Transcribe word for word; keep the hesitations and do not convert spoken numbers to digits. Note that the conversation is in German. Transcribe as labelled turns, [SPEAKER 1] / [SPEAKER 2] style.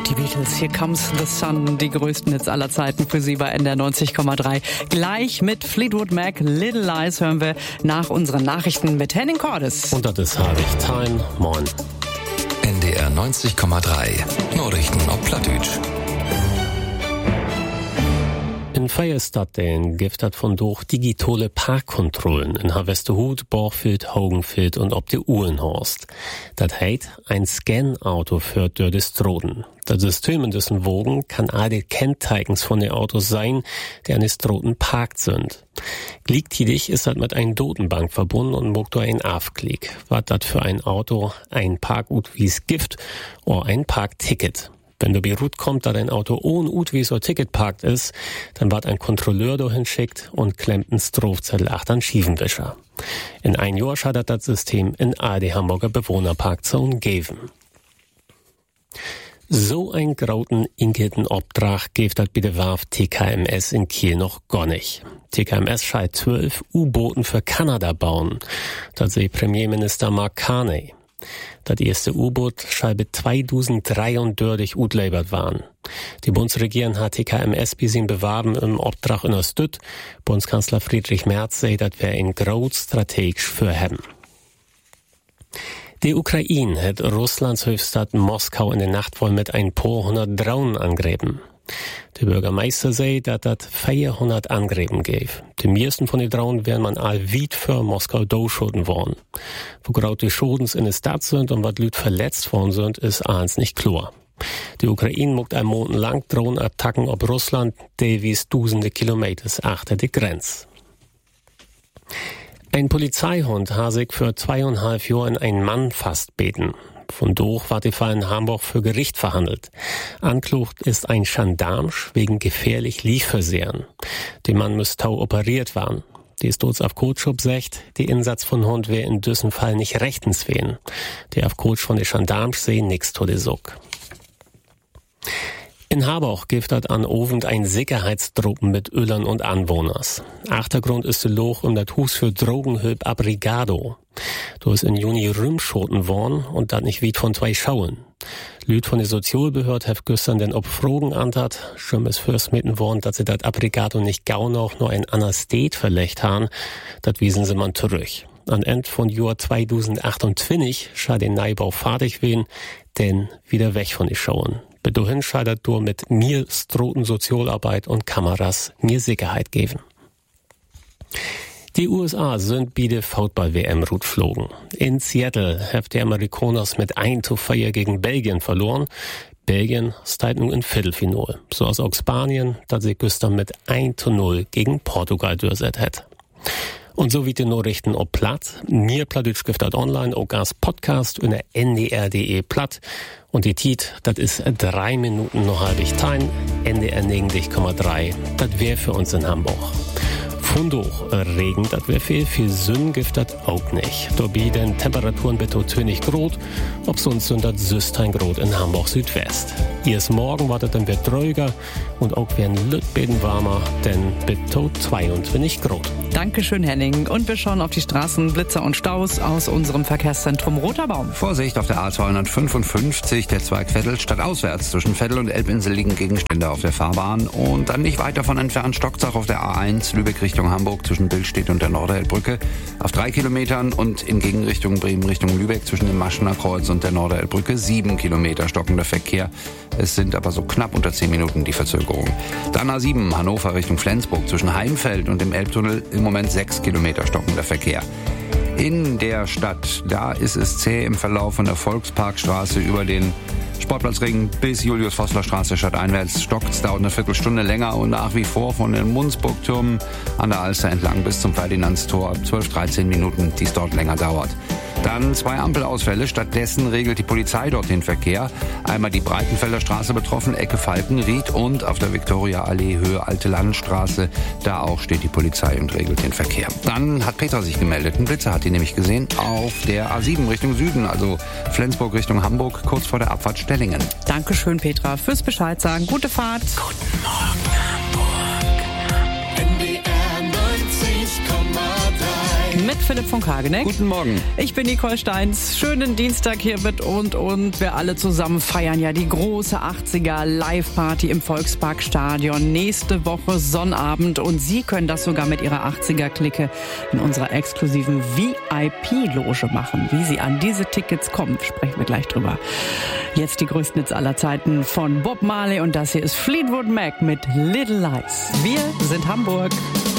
[SPEAKER 1] Die Beatles, Here Comes the Sun, die größten Hits aller Zeiten für Sie bei N D R neunzig Komma drei. Gleich mit Fleetwood Mac, Little Lies hören wir nach unseren Nachrichten mit Henning Cordes.
[SPEAKER 2] Und das ist Harvey Time. Moin.
[SPEAKER 3] N D R neunzig Komma drei. Nachrichten auf Plattdeutsch.
[SPEAKER 2] In Feierstadtdelen gibt es von durch digitale Parkkontrollen in Harvestehut, Borgfeld, Haugenfeld und ob der Uhlenhorst. Das heißt, ein Scan-Auto führt durch die Stroden. Das System in dessen Wogen kann all die Kennzeichens von den Autos sein, die an den Stroden parkt sind. Gleichzeitig ist das mit einer Datenbank verbunden und macht durch einen Aufklick, was das für ein Auto ein Parkutwies gibt oder ein Parkticket. Wenn du bei Rut kommt, da dein Auto ohne Utwies oder Ticket parkt ist, dann wird ein Kontrolleur dahin schickt und klemmt einen Strafzettel acht an Schiefenwischer. In ein Jahr hat das System in all die Hamburger Bewohnerparkzonen geben. So ein grauten inketen Obdrach gibt das bei der Werft T K M S in Kiel noch gar nicht. T K M S scheidt zwölf U-Booten für Kanada bauen. Das sei Premierminister Mark Carney. Das erste U-Boot scheibe zweitausenddreiunddreißig utleibert waren. Die Bundesregierung hat T K M S bis ihn bewarben im Obdrach in Ostüt. Bundeskanzler Friedrich Merz sei, das wäre ein groß strategisch für haben. Die Ukraine hat Russlands Hauptstadt Moskau in der Nacht wohl mit ein paar hundert Drohnen angegriffen. Der Bürgermeister sei, dass das vierhundert Angriffen gäbe. Die meisten von den Drohnen wären man all weit für Moskau durchschoten worden. Wo genau die Schadens in der Stadt sind und was Leute verletzt worden sind, ist eins nicht klar. Die Ukraine muckt ein Monat lang Drohnenattacken auf Russland, die wies tausende Kilometer achter die Grenze. Ein Polizeihund hat sich für zweieinhalb Jahre einen Mann fastbeten. Von durch war die Fall in Hamburg für Gericht verhandelt. Anklagt ist ein Gendarmsch wegen gefährlich Liefversehren. Der Mann müsste tau operiert werden. Die ist dort auf Kotschub sagt, die Insatz von Hund wäre in diesem Fall nicht rechtens wehen. Der auf Kotsch von der Gendarmsch sehen nix to de Suck. In Harburg gibt es an Ovend ein Sicherheitstruppen mit Öllern und Anwohners. Achtergrund ist der Loch um das Hus für Drogenhilfe Abrigado. Du ist in Juni rümschoten worden und das nicht weit von zwei Schauen. Lüd von der Sozialbehörde hat gestern den Obfrogen antat, schon ist fürst mitten worden, dass sie das Abrigado nicht gau noch nur ein Anastet verlegt haben, das wiesen sie man zurück. An Ende von Jahr zweitausendachtundzwanzig schall den Neubau fertig werden, denn wieder weg von den Schauen. Bedohin scheitert du mit mir Stroten Sozialarbeit und Kameras mir Sicherheit geben. Die U S A sind bei der Football-W M Rut flogen. In Seattle hat die Amerikaners mit eins zu vier gegen Belgien verloren. Belgien steht nun im Viertelfinale. So als auch Spanien, das sich gestern mit eins zu null gegen Portugal durchsetzt hat. Und so wie die Nachrichten auf Platt. Mir Plattdeutsch gibt das online, auch als Podcast unter N D R punkt D E Platt. Und die Tiet, das ist drei Minuten noch halbig Time. N D R neunzig Komma drei. Das wäre für uns in Hamburg. Von durch Regen, das wäre viel, viel Sünn gibt das auch nicht. Dabei den Temperaturen bitte zwanzig Grad, ob sonst sind das sechzehn Grad in Hamburg Südwest. Erst morgen war das dann wird dröger und auch werden Lütbeten warmer, denn bitte zweiundzwanzig Grad.
[SPEAKER 1] Dankeschön, Henning. Und wir schauen auf die Straßen, Blitzer und Staus aus unserem Verkehrszentrum Roter Baum.
[SPEAKER 4] Vorsicht auf der A zweihundertfünfundfünfzig, der Zweig Vettel, stadtauswärts. Zwischen Vettel und Elbinsel liegen Gegenstände auf der Fahrbahn. Und dann nicht weit davon entfernt Stockzach auf der A eins, Lübeck Richtung Hamburg zwischen Billstedt und der Norderelbbrücke. Auf drei Kilometern und in Gegenrichtung Bremen Richtung Lübeck zwischen dem Maschener Kreuz und der Norderelbbrücke sieben Kilometer stockender Verkehr. Es sind aber so knapp unter zehn Minuten die Verzögerung. Dann A sieben, Hannover Richtung Flensburg zwischen Heimfeld und dem Elbtunnel im Moment sechs Kilometer stockender Verkehr. In der Stadt, da ist es zäh im Verlauf von der Volksparkstraße über den Sportplatzring bis Julius-Vossler-Straße stadteinwärts stockt's, dauert eine Viertelstunde länger und nach wie vor von den Munzburgtürmen an der Alster entlang bis zum Ferdinandstor zwölf, dreizehn Minuten, die es dort länger dauert. Dann zwei Ampelausfälle. Stattdessen regelt die Polizei dort den Verkehr. Einmal die Breitenfelder Straße betroffen, Ecke Falkenried und auf der Viktoria-Allee Höhe Alte Landstraße. Da auch steht die Polizei und regelt den Verkehr. Dann hat Petra sich gemeldet. Ein Blitzer hat die nämlich gesehen auf der A sieben Richtung Süden, also Flensburg Richtung Hamburg, kurz vor der Abfahrt Stellingen.
[SPEAKER 1] Dankeschön, Petra, fürs Bescheid sagen. Gute Fahrt.
[SPEAKER 5] Guten Morgen, Hamburg. N D R neunzig Komma drei.
[SPEAKER 1] Mit Philipp von Kageneck.
[SPEAKER 4] Guten Morgen.
[SPEAKER 1] Ich bin Nicole Steins. Schönen Dienstag hier mit und und. Wir alle zusammen feiern ja die große achtziger Live-Party im Volksparkstadion. Nächste Woche Sonnabend. Und Sie können das sogar mit Ihrer achtziger-Clique in unserer exklusiven V I P-Loge machen. Wie Sie an diese Tickets kommen, sprechen wir gleich drüber. Jetzt die größten Hits aller Zeiten von Bob Marley. Und das hier ist Fleetwood Mac mit Little Lies. Wir sind Hamburg.